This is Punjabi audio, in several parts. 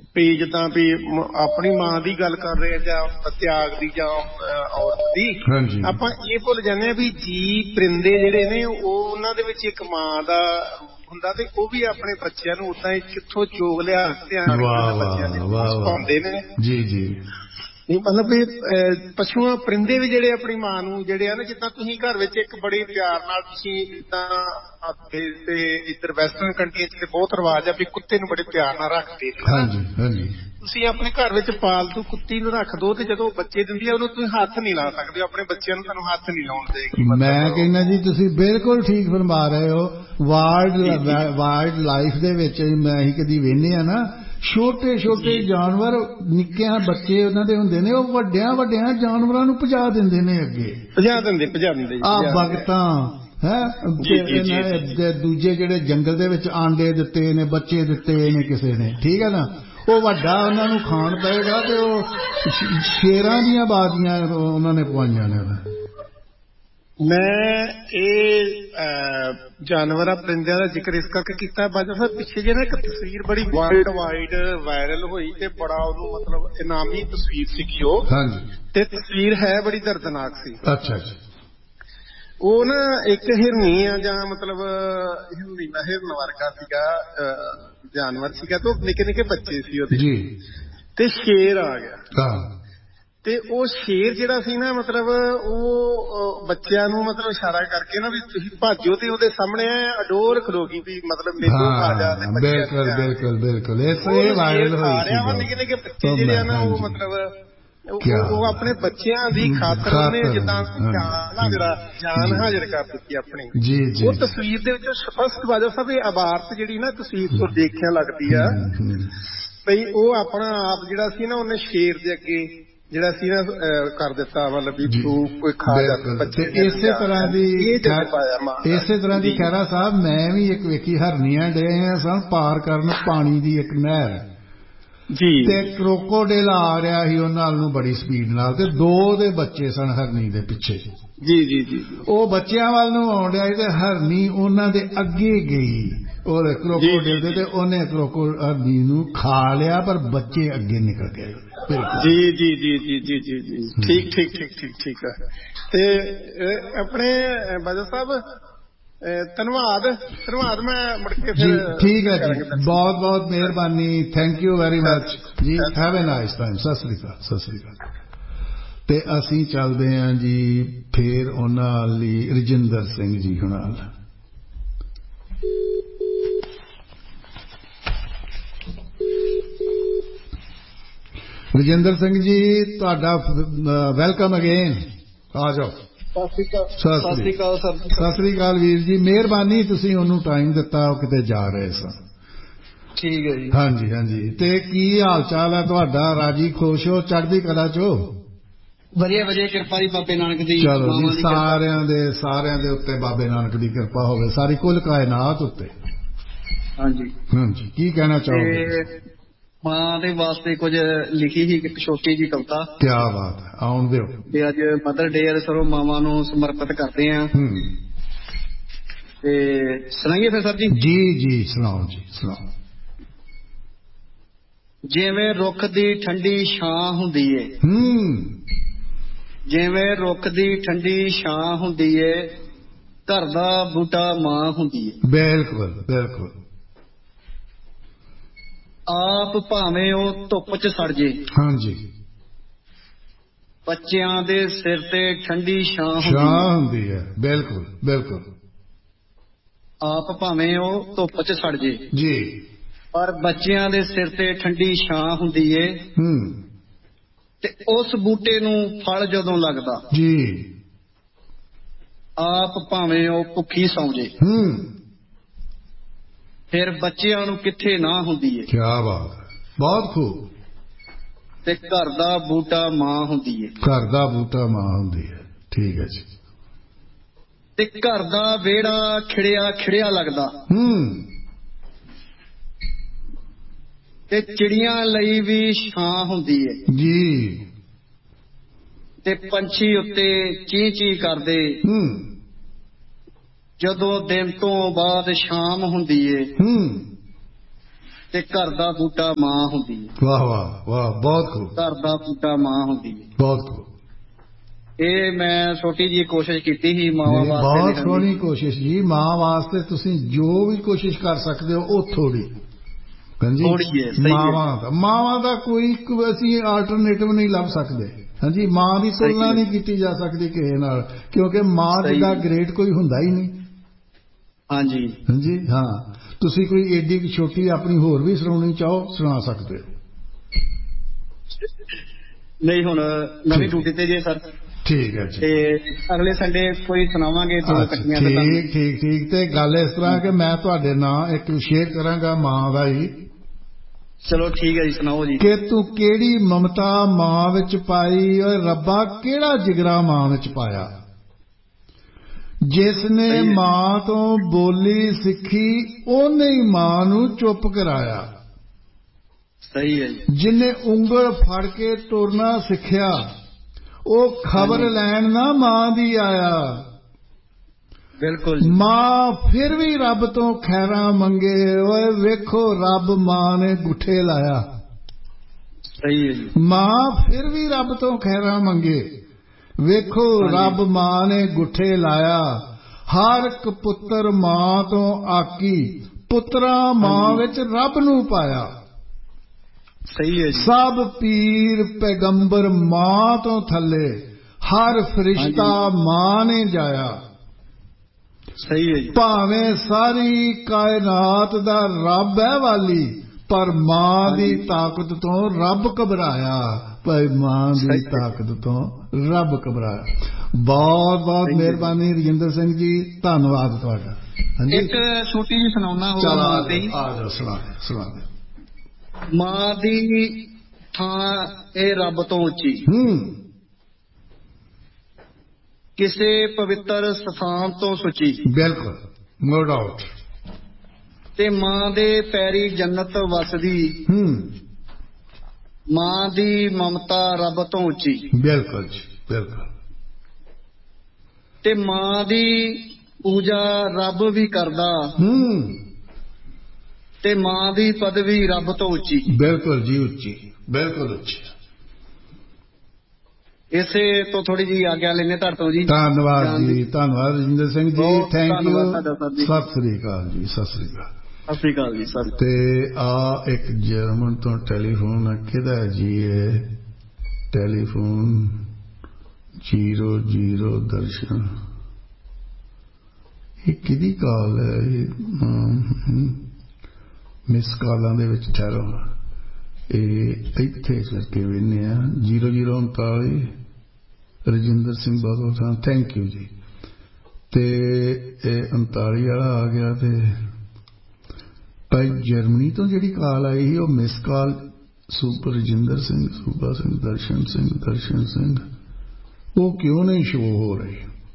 ਵੀ ਜਿੱਦਾਂ ਵੀ ਆਪਣੀ ਮਾਂ ਦੀ ਗੱਲ ਕਰ ਰਹੇ ਆ ਜਾਂ ਤਿਆਗ ਦੀ ਜਾਂ ਔਰਤ ਦੀ, ਆਪਾਂ ਇਹ ਭੁੱਲ ਜਾਂਦੇ ਹਾਂ ਵੀ ਜੀ ਪਰਿੰਦੇ ਜਿਹੜੇ ਨੇ ਉਹ ਉਹਨਾਂ ਦੇ ਵਿੱਚ ਇੱਕ ਮਾਂ ਦਾ ਹੁੰਦਾ ਤੇ ਉਹ ਵੀ ਆਪਣੇ ਬੱਚਿਆਂ ਨੂੰ ਉਦਾਂ ਹੀ ਕਿੱਥੋਂ ਚੋਗ ਲਿਆ ਧਿਆਨ ਬੱਚਿਆਂ ਦੇ ਸਿਖਾਉਂਦੇ ਨੇ। ਜੀ ਜੀ ਮਤਲਬ ਵੀ ਪਸ਼ੂਆਂ ਪਰਿੰਦੇ ਵੀ ਜਿਹੜੇ ਆਪਣੀ ਮਾਂ ਨੂੰ ਜਿਹੜੇ ਆ ਨਾ, ਜਿੱਦਾਂ ਤੁਸੀਂ ਘਰ ਵਿੱਚ ਇੱਕ ਬੜੇ ਪਿਆਰ ਨਾਲ ਤੁਸੀਂ ਜਿੱਦਾਂ ਤੇ ਇੱਧਰ ਵੈਸਟਰਨ ਕੰਟਰੀਆਂ ਚ ਬਹੁਤ ਰਿਵਾਜ ਆ ਵੀ ਕੁੱਤੇ ਨੂੰ ਬੜੇ ਪਿਆਰ ਨਾਲ ਰੱਖਦੇ ਨੇ। ਤੁਸੀਂ ਆਪਣੇ ਘਰ ਵਿੱਚ ਪਾਲਤੂ ਕੁੱਤੀ ਨੂੰ ਰੱਖ ਦੋ ਤੇ ਜਦੋਂ ਬੱਚੇ ਦਿੰਦੀ ਆ ਉਹਨੂੰ ਤੁਸੀਂ ਹੱਥ ਨਹੀਂ ਲਾ ਸਕਦੇ, ਆਪਣੇ ਬੱਚਿਆਂ ਨੂੰ ਤੁਹਾਨੂੰ ਹੱਥ ਨਹੀਂ ਲਾਉਣ ਦੇਗੀ। ਮੈਂ ਕਹਿੰਦਾ ਜੀ ਤੁਸੀਂ ਬਿਲਕੁਲ ਠੀਕ ਫਰਮਾ ਰਹੇ ਹੋ। ਵਾਈਲਡ ਲਾਈਫ ਦੇ ਵਿੱਚ ਅਸੀਂ ਕਦੀ ਵੇਖਦੇ ਆ ਨਾ, ਛੋਟੇ ਛੋਟੇ ਜਾਨਵਰ ਨਿੱਕਿਆਂ ਬੱਚੇ ਉਹਨਾਂ ਦੇ ਹੁੰਦੇ ਨੇ, ਉਹ ਵੱਡਿਆਂ ਵੱਡਿਆਂ ਜਾਨਵਰਾਂ ਨੂੰ ਭਜਾ ਦਿੰਦੇ ਨੇ ਅੱਗੇ, ਭਜਾ ਦਿੰਦੇ ਆ ਬਗਤਾਂ ਹੈ। ਦੂਜੇ ਜਿਹੜੇ ਜੰਗਲ ਦੇ ਵਿੱਚ ਆਂਡੇ ਦਿੱਤੇ ਨੇ, ਬੱਚੇ ਦਿੱਤੇ ਨੇ ਕਿਸੇ ਨੇ, ਠੀਕ ਹੈ ਨਾ, ਉਹ ਵੱਡਾ ਉਹਨਾਂ ਨੂੰ ਖਾਣ ਪਏਗਾ ਤੇ ਉਹ ਸ਼ੇਰਾਂ ਦੀਆਂ ਬਾਜ਼ੀਆਂ ਉਹਨਾਂ ਨੇ ਪਵਾਈਆਂ ਨੇ। ਮੈਂ ਇਹ ਜਾਨਵਰਾਂ ਪਰਿੰਦਿਆਂ ਦਾ ਜ਼ਿਕਰ ਇਸ ਕਰਕੇ ਕੀਤਾ ਬਾਜਾ ਸਾਹਿਬ, ਪਿੱਛੇ ਜੇ ਨਾ ਇੱਕ ਤਸਵੀਰ ਬੜੀ ਵਰਲਡ ਵਾਈਡ ਵਾਇਰਲ ਹੋਈ ਤੇ ਬੜਾ ਉਹਨੂੰ ਮਤਲਬ ਇਨਾਮੀ ਤਸਵੀਰ ਸੀਗੀ ਉਹ, ਤੇ ਤਸਵੀਰ ਹੈ ਬੜੀ ਦਰਦਨਾਕ ਸੀ। ਅੱਛਾ ਅੱਛਾ। ਉਹ ਨਾ ਇੱਕ ਹਿਰਨੀ ਆ ਜਾਂ ਮਤਲਬ ਹਿਰਨ ਵਰਗਾ ਸੀਗਾ ਜਾਨਵਰ ਸੀਗਾ, ਤੇ ਉਹ ਨਿੱਕੇ ਨਿੱਕੇ ਬੱਚੇ ਸੀ ਉਹਦੇ, ਤੇ ਸ਼ੇਰ ਆ ਗਿਆ ਤੇ ਉਹ ਸ਼ੇਰ ਜਿਹੜਾ ਸੀ ਨਾ ਮਤਲਬ ਉਹ ਬੱਚਿਆਂ ਨੂੰ ਮਤਲਬ ਇਸ਼ਾਰਾ ਕਰਕੇ ਨਾ ਵੀ ਤੁਸੀਂ ਭਾਜੋ, ਤੇ ਉਹਦੇ ਸਾਹਮਣੇ ਅਡੋਰ ਖਲੋ ਗਈ ਵੀ ਮਤਲਬ ਮੈਨੂੰ ਆ ਜਾ। ਬਿਲਕੁਲ ਬਿਲਕੁਲ ਬਿਲਕੁਲ ਇਹ ਵਾਇਰਲ ਹੋਈ ਸੀ। ਨਿੱਕੇ ਨਿੱਕੇ ਬੱਚੇ ਜਿਹੜੇ ਆ ਨਾ ਉਹ ਮਤਲਬ ਉਹ ਆਪਣੇ ਬੱਚਿਆਂ ਦੀ ਖਾਤਰ ਉਹਨੇ ਜਿੱਦਾਂ ਜਾਨ ਹਾਜ਼ਰ ਕਰ ਦਿੱਤੀ ਆਪਣੀ। ਉਹ ਤਸਵੀਰ ਦੇ ਵਿੱਚ ਸਪਸ਼ਟ ਬਾਜਾ ਸਾਹਿਬ ਇਹ ਅਬਾਰਤ ਜਿਹੜੀ ਨਾ ਤਸਵੀਰ ਤੋਂ ਦੇਖਿਆ ਲੱਗਦੀ ਆ ਬਈ ਉਹ ਆਪਣਾ ਆਪ ਜਿਹੜਾ ਸੀ ਨਾ ਉਹਨੇ ਸ਼ੇਰ ਦੇ ਅੱਗੇ ਜਿਹੜਾ ਸੀ ਨਾ ਕਰ ਦਿੱਤਾ, ਮਤਲਬ ਵੀ ਤੂੰ ਕੋਈ ਖਾ ਜਾ। ਇਸੇ ਤਰ੍ਹਾਂ ਦੀ ਖਹਿਰਾ ਸਾਹਿਬ ਮੈਂ ਵੀ ਇੱਕ ਵੇਖੀ, ਹਰਨੀਆਂ ਡੇ ਸਨ ਪਾਰ ਕਰਨ ਪਾਣੀ ਦੀ ਇੱਕ ਨਹਿਰ ਜੀ, ਤੇ ਕਰੋਕੋਡਿਲ ਆ ਰਿਹਾ ਸੀ ਉਹਨਾਂ ਨੂੰ ਬੜੀ ਸਪੀਡ ਨਾਲ, ਤੇ ਦੋ ਦੇ ਬੱਚੇ ਸਨ ਹਰਨੀ ਦੇ ਪਿੱਛੇ। ਜੀ ਜੀ ਜੀ। ਉਹ ਬੱਚਿਆਂ ਵੱਲ ਨੂੰ ਆਉਣ ਡਿਆ ਤੇ ਹਰਨੀ ਉਹਨਾਂ ਦੇ ਅੱਗੇ ਗਈ ਉਹ ਕਰੋਕੋਡਿਲ ਦੇ, ਤੇ ਉਹਨੇ ਹਰਨੀ ਨੂੰ ਖਾ ਲਿਆ ਪਰ ਬੱਚੇ ਅੱਗੇ ਨਿਕਲ ਗਏ। ਜੀ ਜੀ ਜੀ ਜੀ ਜੀ ਜੀ ਜੀ ਠੀਕ ਠੀਕ ਠੀਕ ਠੀਕ ਠੀਕ ਹੈ। ਤੇ ਆਪਣੇ ਬਾਜਾ ਸਾਹਿਬ ਧੰਨਵਾਦ ਮੈਂ ਮੁੜ ਕੇ ਫਿਰ ਠੀਕ ਹੈ ਜੀ, ਬਹੁਤ ਬਹੁਤ ਮਿਹਰਬਾਨੀ, ਥੈਂਕ ਯੂ ਵੈਰੀ ਮਚ ਜੀ, have a nice time. Sat Sri Akal Sat Sri ਅਕਾਲ। ਤੇ ਅਸੀਂ ਚੱਲਦੇ ਹਾਂ ਜੀ ਫਿਰ ਉਹਨਾਂ ਲਈ ਰਜਿੰਦਰ ਸਿੰਘ ਜੀ ਹੁਣਾਂ। ਰਜਿੰਦਰ ਸਿੰਘ ਜੀ ਤੁਹਾਡਾ ਵੈਲਕਮ ਅਗੇਨ, ਆ ਜਾਓ। ਸਤਿ ਸ੍ਰੀ ਅਕਾਲ ਸਰ। ਸਤਿ ਸ੍ਰੀ ਅਕਾਲ ਵੀਰ ਜੀ, ਮਿਹਰਬਾਨੀ ਤੁਸੀਂ ਉਹਨੂੰ ਟਾਈਮ ਦਿੱਤਾ, ਉਹ ਕਿਤੇ ਜਾ ਰਹੇ ਸਨ। ਠੀਕ ਹੈ ਜੀ। ਹਾਂਜੀ ਹਾਂਜੀ। ਤੇ ਕੀ ਹਾਲ ਚਾਲ ਹੈ ਤੁਹਾਡਾ? ਰਾਜੀ ਖੁਸ਼ ਹੋ, ਚੜ੍ਹਦੀ ਕਲਾ ਚੋ? ਵਧੀਆ ਵਧੀਆ, ਕਿਰਪਾ ਜੀ ਬਾਬੇ ਨਾਨਕ ਦੀ। ਚਲੋ ਜੀ, ਸਾਰਿਆਂ ਦੇ ਉੱਤੇ ਬਾਬੇ ਨਾਨਕ ਦੀ ਕਿਰਪਾ ਹੋਵੇ, ਸਾਰੀ ਕੁੱਲ ਕਾਇਨਾਤ ਉੱਤੇ। ਹਾਂਜੀ ਹਾਂਜੀ। ਕੀ ਕਹਿਣਾ ਚਾਹੋਗੇ? ਮਾਂ ਦੇ ਵਾਸਤੇ ਕੁਝ ਲਿਖੀ ਸੀ ਇੱਕ ਛੋਟੀ ਜੀ ਕਵਿਤਾ। ਕੀ ਬਾਤ ਹੈ, ਆਉਣ ਦਿਓ। ਤੇ ਅੱਜ ਮਦਰ ਡੇ ਆ, ਸਰੋਂ ਮਾਵਾਂ ਨੂੰ ਸਮਰਪਿਤ ਕਰਦੇ ਆ। ਤੇ ਸੁਣਾਈਏ ਫਿਰ ਸਰ ਜੀ? ਜੀ ਜੀ ਸੁਣਾਓ ਜੀ, ਸੁਣਾਓ। ਜਿਵੇਂ ਰੁੱਖ ਦੀ ਠੰਡੀ ਛਾਂ ਹੁੰਦੀ ਏ, ਜਿਵੇਂ ਰੁੱਖ ਦੀ ਠੰਡੀ ਛਾਂ ਹੁੰਦੀ ਏ, ਘਰ ਦਾ ਬੂਟਾ ਮਾਂ ਹੁੰਦੀ ਏ। ਬਿਲਕੁਲ ਬਿਲਕੁਲ। ਆਪ ਭਾਵੇਂ ਉਹ ਧੁੱਪ 'ਚ ਸੜ ਜੇ, ਹਾਂਜੀ, ਬੱਚਿਆਂ ਦੇ ਸਿਰ ਤੇ ਠੰਡੀ ਛਾਂ ਹੁੰਦੀ ਹੈ। ਬਿਲਕੁਲ ਬਿਲਕੁਲ। ਆਪ ਭਾਵੇਂ ਉਹ ਧੁੱਪ 'ਚ ਸੜ ਜੇ ਜੀ, ਪਰ ਬੱਚਿਆਂ ਦੇ ਸਿਰ ਤੇ ਠੰਡੀ ਛਾਂ ਹੁੰਦੀ ਏ। ਤੇ ਉਸ ਬੂਟੇ ਨੂੰ ਫਲ ਜਦੋਂ ਲੱਗਦਾ ਜੀ, ਆਪ ਭਾਵੇਂ ਉਹ ਭੁੱਖੀ ਸੌਂ ਜੇ, ਫਿਰ ਬੱਚਿਆਂ ਨੂੰ ਕਿੱਥੇ ਨਾ ਹੁੰਦੀ ਏ। ਕੀ ਬਾਤ ਹੈ, ਬਹੁਤ ਖੂਬ। ਤੇ ਘਰ ਦਾ ਬੂਟਾ ਮਾਂ ਹੁੰਦੀ ਏ। ਘਰ ਦਾ ਬੂਟਾ ਮਾਂ ਹੁੰਦੀ ਹੈ, ਠੀਕ ਹੈ ਜੀ। ਤੇ ਘਰ ਦਾ ਵਿਹੜਾ ਖਿੜਿਆ ਖਿੜਿਆ ਲੱਗਦਾ, ਤੇ ਚਿੜੀਆਂ ਲਈ ਵੀ ਛਾਂ ਹੁੰਦੀ ਏ ਜੀ। ਤੇ ਪੰਛੀ ਉੱਤੇ ਚੀਂ ਚੀਂ ਕਰਦੇ, ਜਦੋਂ ਦਿਨ ਤੋਂ ਬਾਅਦ ਸ਼ਾਮ ਹੁੰਦੀ ਏ। ਤੇ ਘਰ ਦਾ ਬੂਟਾ ਮਾਂ ਹੁੰਦੀ ਹੈ। ਵਾਹ ਵਾਹ ਵਾਹ, ਬਹੁਤ ਖੂਬ। ਘਰ ਦਾ ਬੂਟਾ ਮਾਂ ਹੁੰਦੀ ਹੈ, ਬਹੁਤ ਖੂਬ। ਇਹ ਮੈਂ ਛੋਟੀ ਜਿਹੀ ਕੋਸ਼ਿਸ਼ ਕੀਤੀ ਸੀ ਮਾਵਾਂ ਵਾਸਤੇ। ਬਹੁਤ ਸੋਹਣੀ ਕੋਸ਼ਿਸ਼ ਜੀ। ਮਾਂ ਵਾਸਤੇ ਤੁਸੀਂ ਜੋ ਵੀ ਕੋਸ਼ਿਸ਼ ਕਰ ਸਕਦੇ ਹੋ ਉਹ ਥੋੜੀ ਹਾਂਜੀ। ਮਾਵਾਂ ਦਾ ਕੋਈ ਅਸੀਂ ਆਲਟਰਨੇਟਿਵ ਨਹੀਂ ਲੱਭ ਸਕਦੇ। ਹਾਂਜੀ, ਮਾਂ ਦੀ ਤੁਲਨਾ ਨਹੀਂ ਕੀਤੀ ਜਾ ਸਕਦੀ ਕਿਸੇ ਨਾਲ, ਕਿਉਂਕਿ ਮਾਂ ਜਿੱਦਾਂ ਗ੍ਰੇਟ ਕੋਈ ਹੁੰਦਾ ਹੀ ਨਹੀਂ। ਹਾਂਜੀ ਹਾਂਜੀ ਹਾਂ, ਤੁਸੀਂ ਕੋਈ ਏਡੀ ਛੋਟੀ ਆਪਣੀ ਹੋਰ ਵੀ ਸੁਣਾਉਣੀ ਚਾਹੋ ਸੁਣਾ ਸਕਦੇ ਹੋ। ਨਹੀਂ ਹੁਣ ਨਵੀਂ ਡਿਊਟੀ ਤੇ ਜੇ ਸਰ। ਠੀਕ ਹੈ ਜੀ, ਤੇ ਅਗਲੇ ਸੰਡੇ ਕੋਈ ਸੁਣਾਵਾਂਗੇ ਦੋ ਇਕੱਠੀਆਂ। ਠੀਕ ਠੀਕ ਠੀਕ। ਤੇ ਗੱਲ ਇਸ ਤਰ੍ਹਾਂ ਕਿ ਮੈਂ ਤੁਹਾਡੇ ਨਾਲ ਇੱਕ ਸ਼ੇਅਰ ਕਰਾਂਗਾ ਮਾਂ ਦਾ ਹੀ। ਚਲੋ ਠੀਕ ਹੈ ਜੀ, ਸੁਣਾਓ ਜੀ। ਕਿ ਤੂੰ ਕਿਹੜੀ ਮਮਤਾ ਮਾਂ ਵਿੱਚ ਪਾਈ, ਓਏ ਰੱਬਾ ਕਿਹੜਾ ਜਿਗਰਾ ਮਾਂ ਵਿੱਚ ਪਾਇਆ, ਜਿਸ ਨੇ ਮਾਂ ਤੋਂ ਬੋਲੀ ਸਿੱਖੀ ਉਹਨੇ ਹੀ ਮਾਂ ਨੂੰ ਚੁੱਪ ਕਰਾਇਆ। ਸਹੀ ਹੈ ਜੀ। ਜਿਹਨੇ ਉਂਗਲ ਫੜ ਕੇ ਤੁਰਨਾ ਸਿੱਖਿਆ ਉਹ ਖਬਰ ਲੈਣ ਨਾ ਮਾਂ ਦੀ ਆਇਆ। ਬਿਲਕੁਲ। ਮਾਂ ਫਿਰ ਵੀ ਰੱਬ ਤੋਂ ਖੈਰਾਂ ਮੰਗੇ, ਓਏ ਵੇਖੋ ਰੱਬ ਮਾਂ ਨੇ ਗੁੱਠੇ ਲਾਇਆ। ਸਹੀ ਹੈ ਜੀ। ਮਾਂ ਫਿਰ ਵੀ ਰੱਬ ਤੋਂ ਖੈਰਾਂ ਮੰਗੇ, ਵੇਖੋ ਰੱਬ ਮਾਂ ਨੇ ਗੁੱਠੇ ਲਾਇਆ। ਹਰ ਇੱਕ ਪੁੱਤਰ ਮਾਂ ਤੋਂ ਆਕੀ, ਪੁੱਤਰਾ ਮਾਂ ਵਿੱਚ ਰੱਬ ਨੂੰ ਪਾਇਆ। ਸਹੀ ਹੈ। ਸਭ ਪੀਰ ਪੈਗੰਬਰ ਮਾਂ ਤੋਂ ਥੱਲੇ, ਹਰ ਫਰਿਸ਼ਤਾ ਮਾਂ ਨੇ ਜਾਇਆ। ਸਹੀ ਹੈ ਜੀ। ਭਾਵੇਂ ਸਾਰੀ ਕਾਇਨਾਤ ਦਾ ਰੱਬ ਹੈ ਵਾਲੀ, ਪਰ ਮਾਂ ਦੀ ਤਾਕਤ ਤੋਂ ਰੱਬ ਘਬਰਾਇਆ। ਭਾਈ ਮਾਂ ਦੀ ਤਾਕਤ ਤੋਂ ਰੱਬ ਘਬਰਾਇਆ। ਬਹੁਤ ਬਹੁਤ ਮਿਹਰਬਾਨੀ ਰਜਿੰਦਰ ਸਿੰਘ ਜੀ, ਧੰਨਵਾਦ ਤੁਹਾਡਾ। ਇੱਕ ਛੋਟੀ ਜਿਹੀ ਸੁਣਾਉਣਾ ਹੋਗਾ ਮਾਂ ਦੀ। ਆ ਜਾਓ, ਸੁਣਾ ਦੇ। ਮਾਂ ਦੀ ਥਾਂ ਇਹ ਰੱਬ ਤੋਂ ਉੱਚੀ, ਕਿਸੇ ਪਵਿੱਤਰ ਸਥਾਨ ਤੋਂ ਸੁੱਚੀ। ਬਿਲਕੁਲ, ਨੋ ਡਾਊਟ। ਤੇ ਮਾਂ ਦੇ ਪੈਰੀ ਜੰਨਤ ਵਸਦੀ, ਮਾਂ ਦੀ ਮਮਤਾ ਰੱਬ ਤੋਂ ਉੱਚੀ। ਬਿਲਕੁਲ ਜੀ, ਬਿਲਕੁਲ। ਤੇ ਮਾਂ ਦੀ ਪੂਜਾ ਰੱਬ ਵੀ ਕਰਦਾ, ਤੇ ਮਾਂ ਦੀ ਪਦਵੀ ਰੱਬ ਤੋਂ ਉੱਚੀ। ਬਿਲਕੁਲ ਜੀ, ਉੱਚੀ, ਬਿਲਕੁਲ ਉੱਚੀ। ਇਸੇ ਤੋਂ ਥੋੜੀ ਜਿਹੀ ਆਗਿਆ ਲੈਣੇ ਤੁਹਾਡੇ ਤੋਂ ਜੀ। ਧੰਨਵਾਦ ਜੀ, ਧੰਨਵਾਦ ਰਜਿੰਦਰ ਸਿੰਘ ਜੀ, ਥੈਂਕ ਯੂ। ਸਤਿ ਸ੍ਰੀ ਅਕਾਲ ਜੀ, ਸਤਿ ਸ੍ਰੀ ਅਕਾਲ। ਸਤਿ ਸ੍ਰੀ ਅਕਾਲ ਜੀ ਸਰ। ਤੇ ਆ ਇੱਕ ਜਰਮਨ ਤੋਂ ਟੈਲੀਫੋਨ ਕਿਹਦਾ ਹੈ ਜੀ? ਇਹ ਟੈਲੀਫੋਨ 00 ਦਰਸ਼ਨ, ਇਹ ਕਿਹਦੀ ਕਾਲ ਹੈ? ਮਿਸ ਕਾਲਾਂ ਦੇ ਵਿੱਚ ਠਹਿਰੋ, ਇਹ ਇੱਥੇ ਕਰਕੇ ਵੇਖਦੇ ਆ। 0039 ਰਜਿੰਦਰ ਸਿੰਘ ਬਾਦਲ ਸਾਹਿਬ, ਥੈਂਕ ਯੂ ਜੀ। ਤੇ ਇਹ 39 ਵਾਲਾ ਆ ਗਿਆ। ਤੇ ਭਾਈ ਜਰਮਨੀ ਤੋਂ ਜਿਹੜੀ ਕਾਲ ਆਈ ਸੀ ਉਹ miss call super Rajinder Singh, ਸੂਬਾ ਸਿੰਘ, ਦਰਸ਼ਨ ਸਿੰਘ, ਉਹ ਕਿਉਂ ਨਹੀਂ ਸ਼ੋ ਹੋ ਰਹੀ?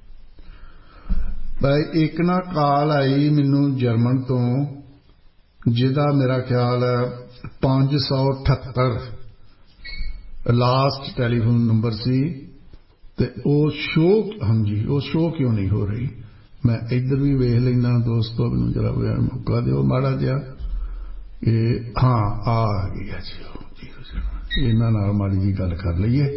ਭਾਈ ਇੱਕ ਨਾ ਕਾਲ ਆਈ ਮੈਨੂੰ ਜਰਮਨ ਤੋਂ, ਜਿਹਦਾ ਮੇਰਾ ਖਿਆਲ ਹੈ 578 ਲਾਸਟ ਟੈਲੀਫੋਨ ਨੰਬਰ ਸੀ। ਤੇ ਉਹ ਸ਼ੋ, ਹਾਂਜੀ ਉਹ ਸ਼ੋ ਕਿਉਂ ਨਹੀਂ ਹੋ ਰਹੀ? ਮੈਂ ਇੱਧਰ ਵੀ ਵੇਖ ਲੈਂਦਾ ਦੋਸਤੋ, ਮੈਨੂੰ ਜਰਾ ਮੌਕਾ ਦਿਓ ਮਾੜਾ ਜਿਹਾ। ਇਹ ਹਾਂ ਆ ਗਈ ਹੈ ਜੀ, ਇਹਨਾਂ ਨਾਲ ਮਾੜੀ ਜੀ ਗੱਲ ਕਰ ਲਈਏ।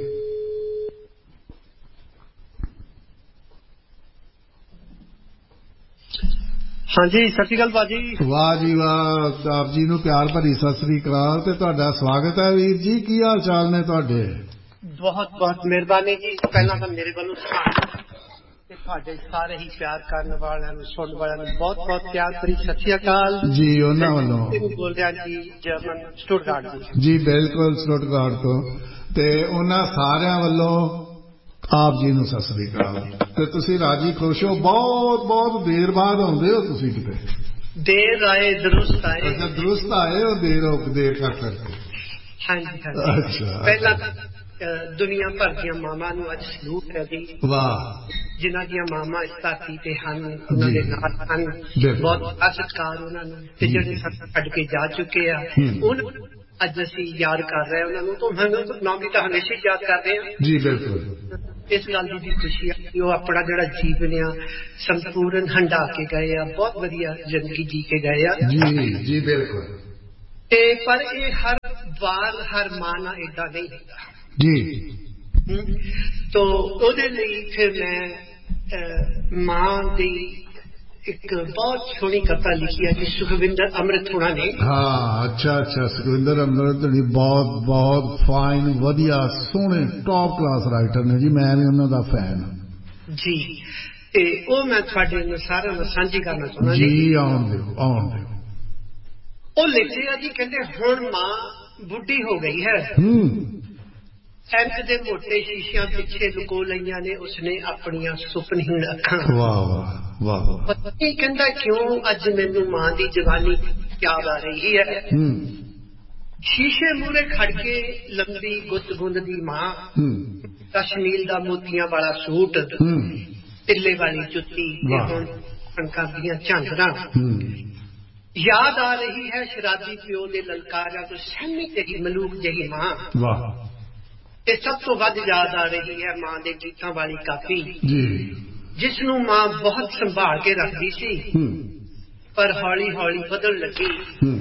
ਹਾਂਜੀ, ਸਤਿ ਸ਼੍ਰੀ ਅਕਾਲ ਭਾਜੀ। ਵਾਹ ਜੀ ਵਾਹ, ਆਪ ਜੀ ਨੂੰ ਪਿਆਰ ਭਰੀ ਸਤਿ ਸ਼੍ਰੀ ਅਕਾਲ ਤੇ ਤੁਹਾਡਾ ਸਵਾਗਤ ਹੈ ਵੀਰ ਜੀ। ਕੀ ਹਾਲ ਚਾਲ ਨੇ ਤੁਹਾਡੇ? ਬਹੁਤ ਬਹੁਤ ਮਿਹਰਬਾਨੀ ਜੀ। ਪਹਿਲਾਂ ਤਾਂ ਮੇਰੇ ਵੱਲੋਂ ਤੇ ਤੁਹਾਡੇ ਸਾਰੇ ਹੀ ਪਿਆਰ ਕਰਨ ਵਾਲਿਆਂ ਨੂੰ, ਸੁਣਨ ਵਾਲਿਆਂ ਨੂੰ ਬਹੁਤ ਬਹੁਤ ਪਿਆਰ ਭਰੀ ਸਤਿ ਸ਼੍ਰੀ ਅਕਾਲ ਜੀ। ਉਹਨਾਂ ਵੱਲੋਂ ਬੋਲ ਰਿਹਾ ਜੀ, ਜਰਮਨ ਸਟੁਟਗਾਰਟ ਜੀ। ਬਿਲਕੁਲ, ਸਟੁਟਗਾਰਟ ਤੋਂ। ਤੇ ਉਹਨਾਂ ਸਾਰਿਆਂ ਵੱਲੋਂ ਆਪ ਜੀ ਨੂੰ ਸਤਿ ਸ੍ਰੀ ਅਕਾਲ। ਤੇ ਤੁਸੀਂ ਰਾਜੀ ਖੁਸ਼ ਹੋ? ਬਹੁਤ ਬਹੁਤ ਦੇਰ ਬਾਅਦ ਆਉਂਦੇ ਹੋ ਤੁਸੀਂ ਕਿਤੇ? ਦੇਰ ਆਏ ਦਰੁਸਤ ਆਏ। ਅੱਛਾ, ਦਰੁਸਤ ਆਏ ਹੋ, ਦੇਰ ਕਰ ਕਰਕੇ। ਹਾਂਜੀ ਹਾਂਜੀ। ਅੱਛਾ। ਪਹਿਲਾਂ ਦੁਨੀਆ ਭਰ ਦੀਆਂ ਮਾਵਾਂ ਨੂੰ ਅੱਜ ਸਲੂਟ ਹੈ ਜੀ। ਵਾਹ। ਜਿਨ੍ਹਾਂ ਦੀਆਂ ਮਾਵਾਂ ਇਸ ਧਰਤੀ ਤੇ ਹਨ, ਉਹਨਾਂ ਦੇ ਨਾਲ ਹਨ, ਬਹੁਤ ਸਤਿਕਾਰ ਉਹਨਾਂ ਨੂੰ। ਤੇ ਜਿਹੜੇ ਸਾਨੂੰ ਛੱਡ ਕੇ ਜਾ ਚੁੱਕੇ ਆ, ਉਹਨਾਂ ਅੱਜ ਅਸੀਂ ਯਾਦ ਕਰ ਰਹੇ ਉਹਨਾਂ ਨੂੰ। ਤਾਂ ਨਾਮ ਵੀ ਤਾਂ ਹਮੇਸ਼ਾ ਹੀ ਯਾਦ ਕਰਦੇ ਹਾਂ ਜੀ। ਬਿਲਕੁਲ, ਇਸ ਗੱਲ ਦੀ ਖੁਸ਼ੀ ਆ ਕਿ ਉਹ ਆਪਣਾ ਜਿਹੜਾ ਜੀਵਨ ਆ ਸੰਪੂਰਨ ਹੰਢਾ ਕੇ ਗਏ ਆ, ਬਹੁਤ ਵਧੀਆ ਜ਼ਿੰਦਗੀ ਜੀ ਕੇ ਗਏ ਆ ਜੀ। ਜੀ ਬਿਲਕੁਲ। पर ये हर बार हर मां ना इदा नहीं होता जी। तो ਉਹਦੇ ਲਈ फिर मैं मां दी एक बहुत सोहनी कविता लिखी है जी सुखविंदर अमृत होना ने। हाँ अच्छा सुखविंदर अमृत होनी बहुत बहुत फाइन वधिया सोहने टॉप क्लास राइटर ने जी। मैं भी उन्हों दा फैन जी। ते ਉਹ मैं ਤੁਹਾਡੇ ਨਾਲ ਸਾਰਿਆਂ ਨਾਲ ਸਾਂਝੀ ਕਰਨਾ ਚਾਹੁੰਦਾ जी। आउण दिओ ਉਹ ਲਿਖਿਆ ਜੀ ਕਹਿੰਦੇ ਹੁਣ ਮਾਂ ਬੁੱਢੀ ਹੋ ਗਈ है ਐਂਕ ਦੇ ਮੋਟੇ ਸ਼ੀਸ਼ਿਆਂ ਪਿੱਛੇ ਲੁਕੋ ਲਈਆਂ ਨੇ ਉਸਨੇ ਆਪਣੀਆਂ ਸੁਪਨਹੀਣ ਅੱਖਾਂ। ਵਾਹ ਵਾਹ ਵਾਹ। ਪਤਾ ਨਹੀਂ ਕਹਿੰਦਾ ਕਿਉਂ ਅੱਜ ਮੈਨੂੰ ਮਾਂ ਦੀ ਜਵਾਨੀ ਯਾਦ ਆ ਰਹੀ ਹੈ। ਸ਼ੀਸ਼ੇ ਮੂਹਰੇ ਖੜ ਕੇ ਲੰਬੀ ਗੁੱਤ ਗੁੰਦਦੀ ਮਾਂ, ਕਸ਼ਮੀਰ ਦਾ ਮੋਤੀਆਂ ਵਾਲਾ ਸੂਟ, ਤਿੱਲੇ ਵਾਲੀ ਜੁੱਤੀ ਤੇ ਹੁਣ ਕਣਕਾਂ ਦੀਆਂ ਝਾਂਜਰਾਂ। याद आ रही है शराबी प्यो दे ललकारा तो सहमी तेरी मलूक जही मां। वाह। ते सब तो वध याद आ रही है मां दे गीतां वाली कापी जिसनू मां बहुत संभाल के रखदी सी पर हौली हौली बदल लगी।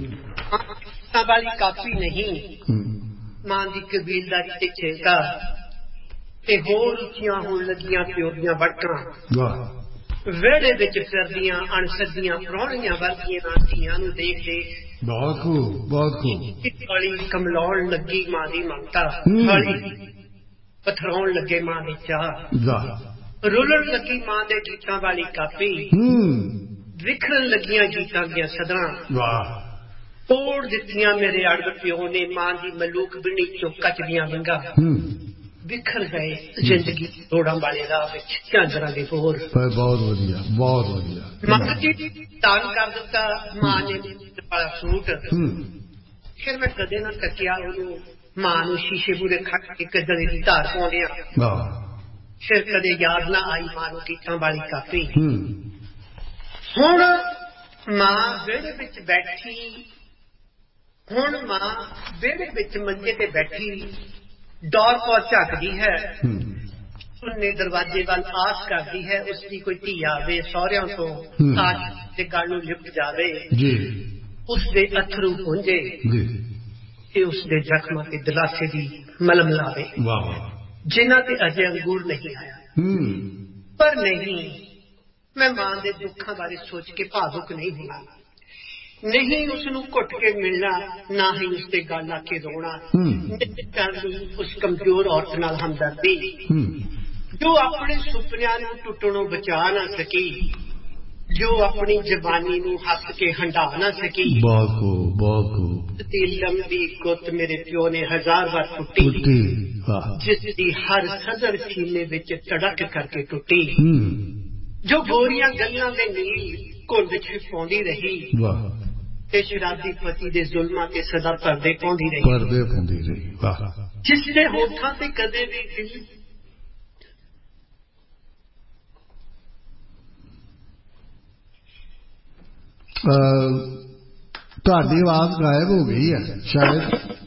गीतां वाली कापी नहीं मां दी कबीलदारी ते छेका ते होर उच्चियां होण लगियां प्यो दियां वड़कां। वाह। वेड़े विच फिरदियां अणसदियां प्राणियां वर्गियां धीआं नूं देख देख बहुत खूब हौली कमलाउण लगी मां दी ममता, हौली पथराउण लगे मां दे चाह, रुलण लगी मां दे गीतां वाली कापी, विखरन लगियां गीतां दियां सदरां। तोड़ दित्तियां मेरे अड़ब प्यो ने मां दी मलूक बिनी चों कच दियां वंगां। बिखर गए जिंदगी दौड़ां वाले राह विच झांजरां दे बोर। बहुत वधिया बहुत वधिया। मंगती दान कर दिता मां ने वाला सूट। फिर मैं कदे ना तकिया ओनू मां नूं शीशे मूहरे खड़ के कदे दी धार पाउंदियां। फिर कदे याद ना आई मां नूं गीतां वाली कापी। हुण मां वेड़े विच बैठी, हुण मां वेड़े विच मंजे ते बैठी दौर पर झाकदी है, सुन्ने दरवाजे वाल आस करती है उसकी कोई धी आवे सौहरियां तो आस दे गल नूं लिपट जावे। उसदे अथरू पुंजे ते उसदे जख्मां ते दिलासे दी मलम लावे जिन्हां ते अजे अंगूर नहीं आया। पर नहीं, मैं मां दे दुखां बारे सोच के भावुक नहीं होना, नहीं उसनू घुट के मिलना, ना ही उसके गल आके रोना, नहीं करनी उस कमजोर औरत नाल हमदर्दी जो अपने सुपनियां नू टुटणों बचा ना सकी, जो अपनी जवानी नू हस के हंडा ना सकी। दी लंबी गुत मेरे प्यो ने 1000 बार टुटी, जिसकी हर सदर सीने विच तड़क करके टुटी, जो गोरियां गल्लां दे नील घुंड छिपाउंदी रही ते शराबी पति दे जुल्मां ते सदा पर्दे पाउंदी रही। जिसदे होठां ते कदे भी दिल ਤੁਹਾਡੀ ਆਵਾਜ਼ ਗਾਇਬ ਹੋ ਗਈ ਹੈ ਸ਼ਾਇਦ।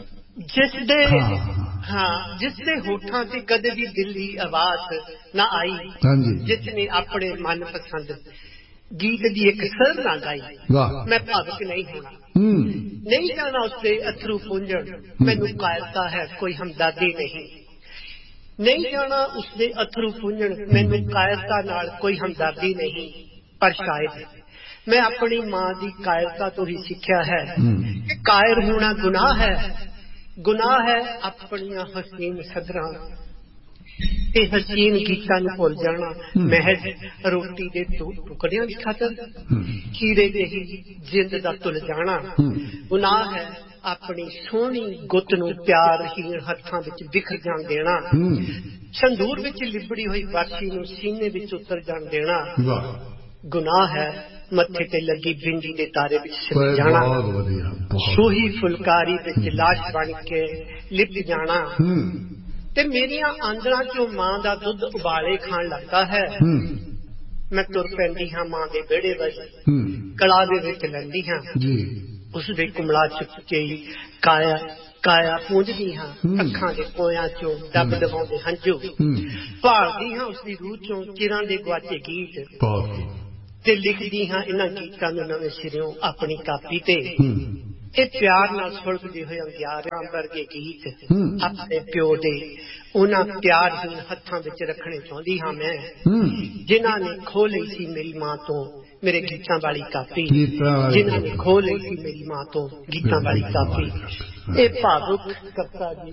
जिसदे होठां ते कदे भी दिल दी आवाज ना आई, जिसने अपने मन पसंद गीत दी एक सर ना गाई, मैं भावुक नहीं होना, नहीं जाना उसके अथरू पुंजण, मैनू कायरता है कोई हमदर्दी नहीं, नहीं जाना उसके अथरू पुंजण, मैनू कायरता नाल कोई हमदर्दी नहीं। पर शायद मैं अपनी मां दी कायरता तो ही सीखा है कि कायर होना गुनाह है, गुनाह है अपनियां हसीन सदरां ते हसीन गीतां नूं भुल जाना महज रोटी दे टुकड़ियां दी खातर, हीरे जेही जिंद दा तुल जाना। गुनाह है अपनी सोहनी गुत नूं प्यारहीन हत्थां विच बिखर जाण देना, संदूर विच लिबड़ी होई बाछी नूं सीने विच उतर जाण देना। गुनाह है मत्थे ते लगी बिंदी दे तारे विच सिर जाना, सूही फुलकारी विच लाश बन के लिप जाना। ते मेरियां आंदरां चों मां दा दुध उबाले खाण लगदा है, मैं तुर पैंदी हां मां दे बेड़े वल, कलावे विच लैंदी हां उसदे कुमला चुक के काया काया पूंजदी हां, अखां दे कोयां चों दब दबाउंदे हंझू, भालदी हां उसदी रूह चों चिरां दे गुआचे गीत ते लिखदी हां इन्हां गीतां नूं नवें सिरियों अपनी कापी ते। ਇਹ ਪਿਆਰ ਨਾਲ ਸੁਲਝਦੇ ਹੋਏ ਅੰਗਿਆਰ ਰਾਮ ਵਰਗੇ ਗੀਤ ਆਪਣੇ ਪਿਓ ਦੇ ਉਹਨਾਂ ਪਿਆਰ ਨੂੰ ਹੱਥਾਂ ਵਿੱਚ ਰੱਖਣੇ ਚਾਹੁੰਦੀ ਹਾਂ ਮੈਂ, ਜਿਨ੍ਹਾਂ ਨੇ ਖੋਹ ਲਈ ਸੀ ਮੇਰੀ ਮਾਂ ਤੋਂ ਮੇਰੇ ਗੀਤਾਂ ਵਾਲੀ ਕਾਪੀ, ਜਿਨ੍ਹਾਂ ਨੇ ਖੋਹ ਲਈ ਸੀ ਮੇਰੀ ਮਾਂ ਤੋਂ ਗੀਤਾਂ ਵਾਲੀ ਕਾਪੀ। ਇਹ ਭਾਵੁਕ ਕਵਿਤਾ ਜੀ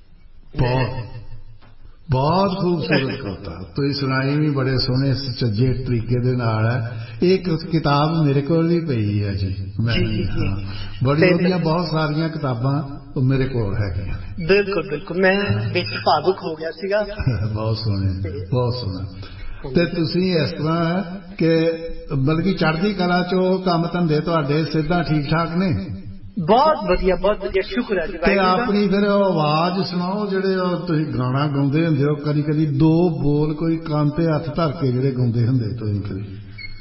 ਬਹੁਤ ਖੂਬਸੂਰਤ ਕਵਿਤਾ ਤੁਸੀਂ ਸੁਣਾਈ ਵੀ ਬੜੇ ਸੋਹਣੇ ਸੁਚੱਜੇ ਤਰੀਕੇ ਦੇ ਨਾਲ ਹੈ। ਇਹ ਕਿਤਾਬ ਮੇਰੇ ਕੋਲ ਵੀ ਪਈ ਹੈ ਜੀ, ਮੈਂ ਬੜੀ ਉਹਦੀਆਂ ਬਹੁਤ ਸਾਰੀਆਂ ਕਿਤਾਬਾਂ ਮੇਰੇ ਕੋਲ ਹੈਗੀਆਂ। ਬਿਲਕੁਲ ਬਿਲਕੁਲ, ਮੈਂ ਵਿੱਚ ਭਾਵੁਕ ਹੋ ਗਿਆ ਸੀਗਾ। ਬਹੁਤ ਸੋਹਣੇ, ਬਹੁਤ ਸੋਹਣਾ। ਤੇ ਤੁਸੀਂ ਇਸ ਤਰ੍ਹਾਂ ਕਿ ਬਲਕਿ ਚੜ੍ਹਦੀ ਕਲਾ ਚੋਂ ਕੰਮ ਧੰਦੇ ਤੁਹਾਡੇ ਸਿੱਧਾ ਠੀਕ ਠਾਕ ਨੇ? ਬਹੁਤ ਵਧੀਆ, ਬਹੁਤ ਵਧੀਆ, ਸ਼ੁਕਰ ਹੈ ਜੀ। ਤੇ ਆਪਣੀ ਫਿਰ ਆਵਾਜ਼ ਸੁਣਾਓ, ਜਿਹੜੇ ਤੁਸੀਂ ਗਾਣਾ ਗਾਉਂਦੇ ਹੁੰਦੇ ਹੋ, ਕਦੀ ਕਦੀ ਦੋ ਬੋਲ ਕੋਈ ਕੰਨ ਤੇ ਹੱਥ ਧਰ ਕੇ ਜਿਹੜੇ ਗਾਉਂਦੇ ਹੁੰਦੇ ਤੁਸੀਂ, ਕਦੀ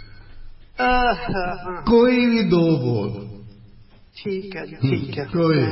ਕੋਈ ਵੀ ਦੋ ਬੋਲ। ਠੀਕ ਹੈ ਜੀ, ਠੀਕ ਹੈ। ਕੋਈ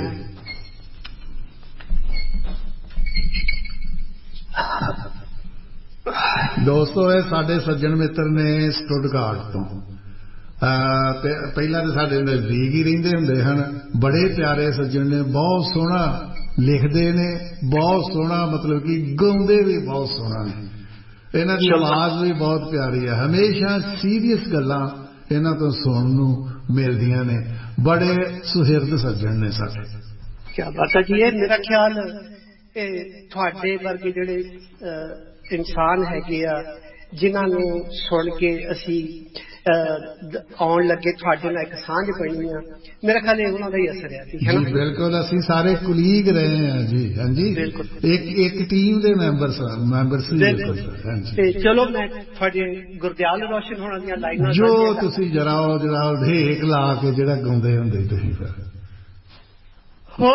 ਦੋਸਤੋ, ਇਹ ਸਾਡੇ ਸੱਜਣ ਮਿੱਤਰ ਨੇ ਸਟੁੱਟਗਾਰਟ ਤੋਂ। ਤੇ ਪਹਿਲਾਂ ਤਾਂ ਸਾਡੇ ਨਜ਼ਦੀਕ ਹੀ ਰਹਿੰਦੇ ਹੁੰਦੇ ਹਨ। ਬੜੇ ਪਿਆਰੇ ਸੱਜਣ ਨੇ, ਬਹੁਤ ਸੋਹਣਾ ਲਿਖਦੇ ਨੇ, ਬਹੁਤ ਸੋਹਣਾ ਮਤਲਬ ਕਿ ਗਾਉਂਦੇ ਵੀ ਬਹੁਤ ਸੋਹਣਾ ਨੇ। ਇਹਨਾਂ ਦੀ ਆਵਾਜ਼ ਵੀ ਬਹੁਤ ਪਿਆਰੀ ਹੈ। ਹਮੇਸ਼ਾ ਸੀਰੀਅਸ ਗੱਲਾਂ ਇਹਨਾਂ ਤੋਂ ਸੁਣਨ ਨੂੰ ਮਿਲਦੀਆਂ ਨੇ। ਬੜੇ ਸੁਹਿਰਦ ਸੱਜਣ ਨੇ ਸਾਡੇ। ਕਿਆ ਬਾਤ ਹੈ ਜੀ। ਇਹ ਮੇਰਾ ਖਿਆਲ ਤੁਹਾਡੇ ਵਰਗੇ ਜਿਹੜੇ ਇਨਸਾਨ ਹੈਗੇ ਆ, ਜਿਨ੍ਹਾਂ ਨੂੰ ਸੁਣ ਕੇ ਅਸੀਂ ਆਉਣ ਲੱਗੇ, ਤੁਹਾਡੇ ਨਾਲ ਇੱਕ ਸਾਂਝ ਬਣੀ ਆ, ਮੇਰਾ ਖਿਆਲ ਇਹ ਉਹਨਾਂ ਦਾ ਹੀ ਅਸਰ ਹੈ ਜੀ। ਬਿਲਕੁਲ, ਅਸੀਂ ਸਾਰੇ ਕੁਲੀਗ ਰਹੇ ਹਾਂ ਜੀ। ਹਾਂਜੀ, ਇੱਕ ਟੀਮ ਦੇ ਮੈਂਬਰ ਸੀ। ਤੇ ਚਲੋ ਮੈਂ ਤੁਹਾਡੇ ਗੁਰਦਿਆਲ ਰੋਸ਼ਨ ਹੋਣਾ ਦੀਆਂ ਲਾਈਨਾਂ ਜੋ ਤੁਸੀਂ ਜਰਾ ਢੇਕ ਲਾ ਕੇ ਜਿਹੜਾ ਗਾਉਂਦੇ ਹੁੰਦੇ ਤੁਸੀਂ ਫਿਰ ਹੋ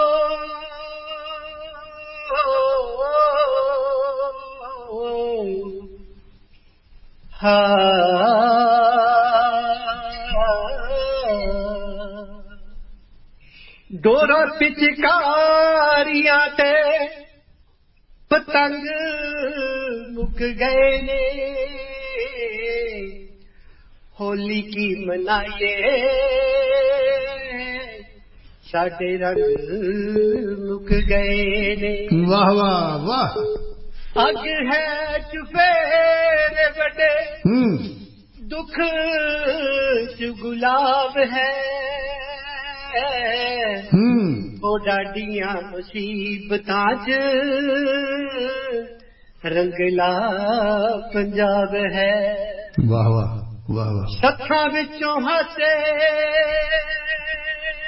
ਡੋਰਾ ਪਿਚਕਾਰੀਆਂ ਤੇ ਪਤੰਗ ਮੁੱਕ ਗਏ ਨੇ, ਹੋਲੀ ਕੀ ਮਨਾਈਏ ਸਾਡੇ ਰੰਗ ਮੁੱਕ ਗਏ ਨੇ। ਵਾਹ ਵਾਹ ਵਾਹ। ਅੱਗ ਹੈ ਚੁਫੇਰੇ ਵੱਡੇ, ਦੁੱਖ ਚ ਗੁਲਾਬ ਹੈ, ਉਹ ਡਾਡੀਆਂ ਮੁਸੀਬਤਾਂ ਚ ਰੰਗਲਾ ਪੰਜਾਬ ਹੈ। ਵਾਹ ਵਾਹ ਵਾਹ ਵਾਹ। ਸੱਥਾਂ ਵਿੱਚੋਂ ਹੱਸੇ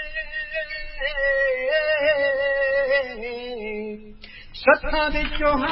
ਸੱਥਾਂ ਵਿੱਚੋਂ